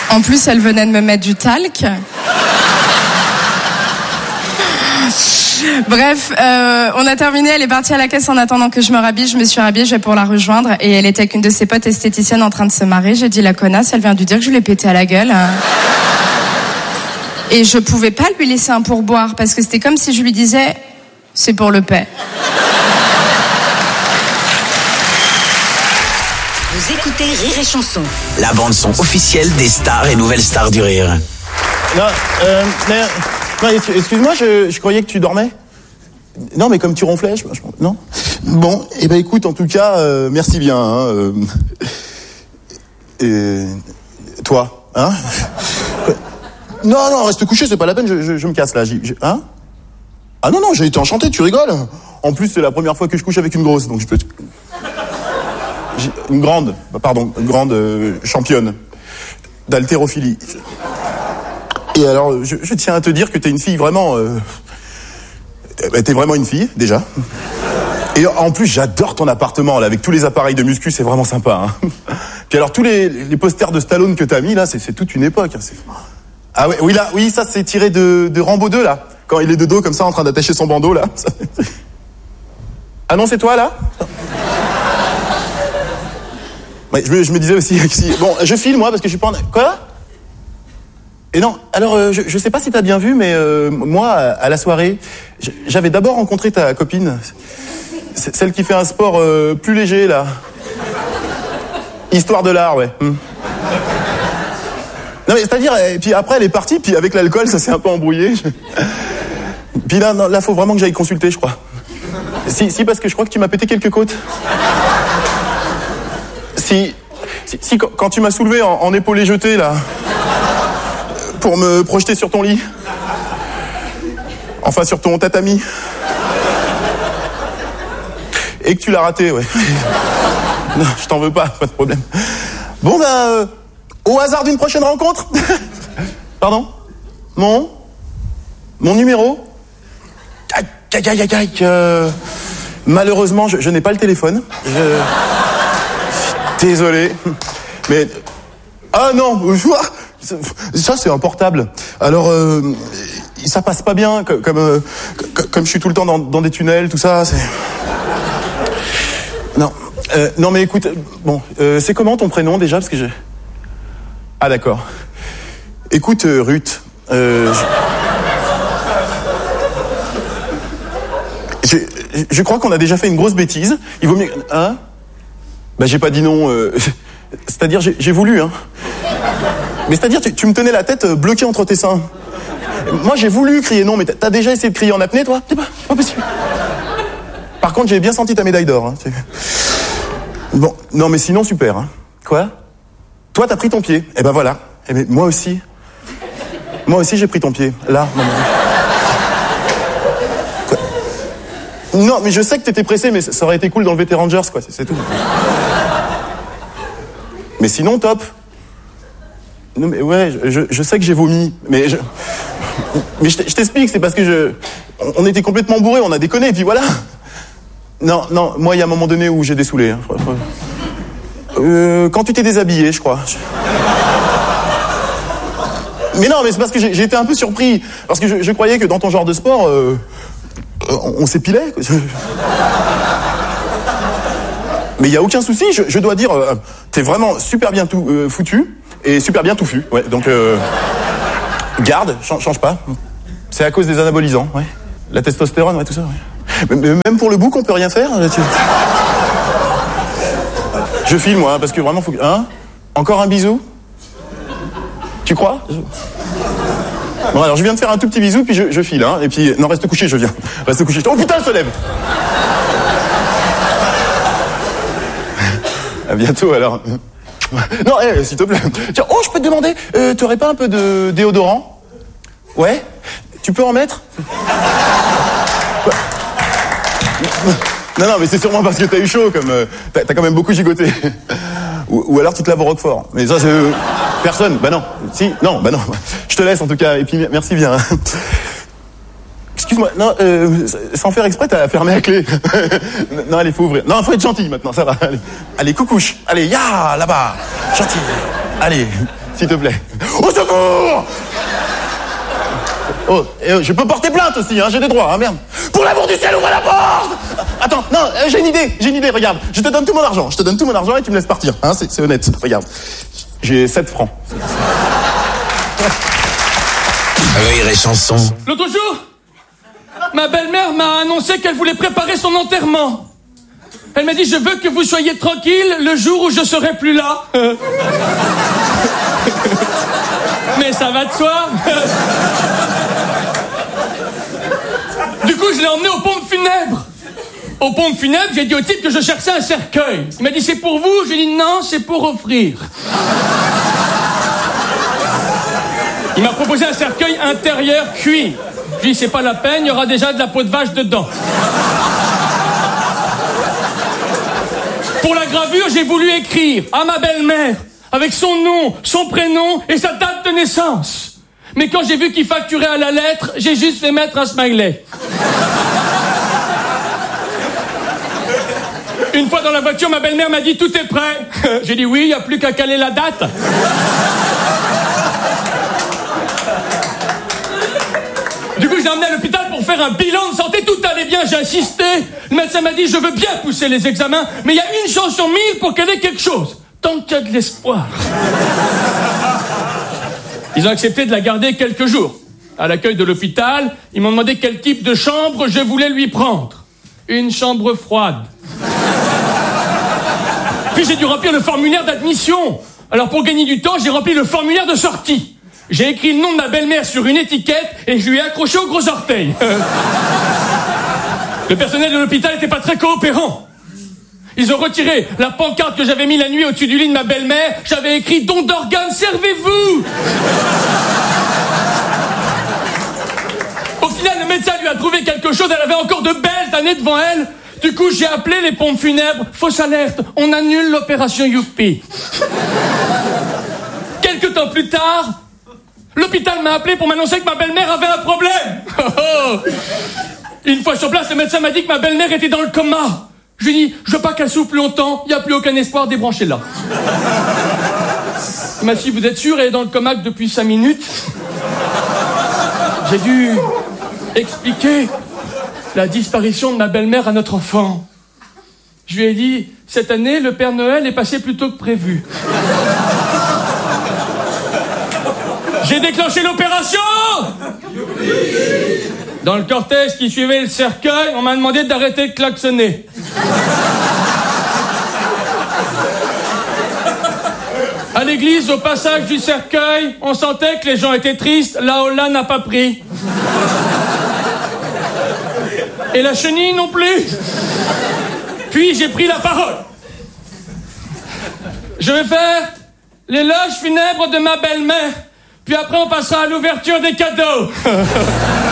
En plus, elle venait de me mettre du talc. Bref, on a terminé, elle est partie à la caisse en attendant que je me rhabille. Je me suis rhabillée, je vais pour la rejoindre. Et elle était avec une de ses potes esthéticiennes en train de se marrer. J'ai dit, la connasse, elle vient de lui dire que je lui ai pété à la gueule. Et je pouvais pas lui laisser un pourboire parce que c'était comme si je lui disais, c'est pour le paix. Vous écoutez Rire et Chanson. La bande-son officielle des stars et nouvelles stars du rire. Non, excuse-moi, je croyais que tu dormais. Non, mais comme tu ronflais, non. Bon, eh ben écoute, en tout cas, merci bien. Hein, toi, hein. Non, reste couché, c'est pas la peine, je me casse là. Hein? Ah non, j'ai été enchanté, tu rigoles. En plus, c'est la première fois que je couche avec une grosse, donc je peux... Une grande championne d'haltérophilie. Et alors, je tiens à te dire que t'es une fille vraiment... t'es vraiment une fille, déjà. Et en plus, j'adore ton appartement, là, avec tous les appareils de muscu, c'est vraiment sympa. Hein. Puis alors, tous les posters de Stallone que t'as mis, là, c'est toute une époque. Hein, ah ouais, oui, ça, c'est tiré de Rambo 2, là. Quand il est de dos, comme ça, en train d'attacher son bandeau, là. Ah non, c'est toi, là? Ouais, je me disais aussi... Bon, je file, moi, parce que je suis pas en... Quoi? Et non, alors, je sais pas si t'as bien vu, mais moi, à la soirée, j'avais d'abord rencontré ta copine. Celle qui fait un sport plus léger, là. Histoire de l'art, ouais. Non, mais c'est-à-dire, et puis après, elle est partie, puis avec l'alcool, ça s'est un peu embrouillé. Puis là, faut vraiment que j'aille consulter, je crois. Si, parce que je crois que tu m'as pété quelques côtes. Si, quand tu m'as soulevé en épaulé jeté, là... pour me projeter sur ton lit. Enfin, sur ton tatami. Et que tu l'as raté, ouais. Non, je t'en veux pas de problème. Bon, au hasard d'une prochaine rencontre. Pardon? Mon numéro? Malheureusement, je n'ai pas le téléphone. Désolé. Mais... Ah non, ça c'est un portable. Alors, ça passe pas bien, comme je suis tout le temps dans des tunnels, tout ça, c'est... Non mais écoute, bon, c'est comment ton prénom déjà, parce que je... Ah d'accord. Écoute, Ruth, je crois qu'on a déjà fait une grosse bêtise. Il vaut mieux... Hein? Bah j'ai pas dit non, c'est-à-dire j'ai voulu, hein. Mais c'est-à-dire, tu me tenais la tête bloquée entre tes seins. Moi, j'ai voulu crier non, mais t'as déjà essayé de crier en apnée, toi? C'est pas possible. Par contre, j'ai bien senti ta médaille d'or. Hein. Bon, non, mais sinon, super. Hein. Quoi? Toi, t'as pris ton pied. Eh ben voilà. Eh ben, moi aussi, j'ai pris ton pied. Là, maman. Quoi? Non, mais je sais que t'étais pressé, mais ça aurait été cool d'enlever tes Rangers, quoi. C'est tout. Mais sinon, top. Non mais ouais, je sais que j'ai vomi, mais je t'explique, c'est parce que on était complètement bourrés, on a déconné, et puis voilà. Non, moi il y a un moment donné où j'ai dessoulé. Hein. Quand tu t'es déshabillé, je crois. Mais non, mais c'est parce que j'ai été un peu surpris, parce que je croyais que dans ton genre de sport, on s'épilait. Mais il y a aucun souci, je dois dire, t'es vraiment super bien foutu. Et super bien touffu, ouais, donc garde, change pas. C'est à cause des anabolisants, ouais. La testostérone, ouais, tout ça, ouais. Mais même pour le bouc, on peut rien faire. Je file, moi, parce que vraiment, faut que... Hein? Encore un bisou? Tu crois? Bon, alors, je viens de faire un tout petit bisou, puis je file, hein. Et puis, non, reste couché, je viens. Reste couché. Oh putain, elle se lève! À bientôt, alors. Non, s'il te plaît. Tiens, je peux te demander, t'aurais pas un peu de déodorant? Ouais? Tu peux en mettre? Non, mais c'est sûrement parce que t'as eu chaud, comme... t'as quand même beaucoup gigoté. Ou alors tu te laves au Roquefort. Mais ça, c'est... Personne. Bah non. Si, non, bah non. Je te laisse, en tout cas. Et puis, merci bien. Excuse-moi, non, sans faire exprès, t'as fermé la clé. Non, allez, faut ouvrir. Non, faut être gentil maintenant, ça va. Allez coucouche. Allez, ya, là-bas. Gentil. Allez, s'il te plaît. Au secours! Oh, je peux porter plainte aussi, hein, j'ai des droits, hein, merde. Pour l'amour du ciel, ouvre la porte! Attends, non, j'ai une idée, regarde. Je te donne tout mon argent et tu me laisses partir, hein, c'est honnête, regarde. J'ai 7 francs. Rire et chanson. L'autre jour, ma belle-mère m'a annoncé qu'elle voulait préparer son enterrement. Elle m'a dit, je veux que vous soyez tranquille le jour où je serai plus là. Mais ça va de soi. Du coup, je l'ai emmené aux pompes funèbres. Aux pompes funèbres, j'ai dit au type que je cherchais un cercueil. Il m'a dit, c'est pour vous? J'ai dit, non, c'est pour offrir. Il m'a proposé un cercueil intérieur cuit. Je lui ai dit, c'est pas la peine, il y aura déjà de la peau de vache dedans. Pour la gravure, j'ai voulu écrire à ma belle-mère, avec son nom, son prénom et sa date de naissance. Mais quand j'ai vu qu'il facturait à la lettre, j'ai juste fait mettre un smiley. Une fois dans la voiture, ma belle-mère m'a dit, tout est prêt. J'ai dit oui, il n'y a plus qu'à caler la date. Du coup, je l'ai emmené à l'hôpital pour faire un bilan de santé. Tout allait bien, j'ai insisté. Le médecin m'a dit, je veux bien pousser les examens, mais il y a une chance sur 1000 pour qu'elle ait quelque chose. Tant qu'il y a de l'espoir. Ils ont accepté de la garder quelques jours. À l'accueil de l'hôpital, ils m'ont demandé quel type de chambre je voulais lui prendre. Une chambre froide. Puis j'ai dû remplir le formulaire d'admission. Alors pour gagner du temps, j'ai rempli le formulaire de sortie. J'ai écrit le nom de ma belle-mère sur une étiquette et je lui ai accroché au gros orteil. Le personnel de l'hôpital n'était pas très coopérant. Ils ont retiré la pancarte que j'avais mis la nuit au-dessus du lit de ma belle-mère. J'avais écrit « Don d'organes, servez-vous » Au final, le médecin lui a trouvé quelque chose. Elle avait encore de belles années devant elle. Du coup, j'ai appelé les pompes funèbres. Fausse alerte, on annule l'opération Youpi. Quelques temps plus tard, l'hôpital m'a appelé pour m'annoncer que ma belle-mère avait un problème. Une fois sur place, le médecin m'a dit que ma belle-mère était dans le coma. Je lui ai dit, je veux pas qu'elle souffre plus longtemps, il n'y a plus aucun espoir, débranchez-la. Il m'a dit, vous êtes sûr, elle est dans le coma depuis 5 minutes. J'ai dû expliquer la disparition de ma belle-mère à notre enfant. Je lui ai dit, cette année, le Père Noël est passé plus tôt que prévu. J'ai déclenché l'opération! Dans le cortège qui suivait le cercueil, on m'a demandé d'arrêter de klaxonner. À l'église, au passage du cercueil, on sentait que les gens étaient tristes, la Holla n'a pas pris. Et la chenille non plus. Puis j'ai pris la parole. Je vais faire l'éloge funèbre de ma belle-mère. Puis après, on passera à l'ouverture des cadeaux.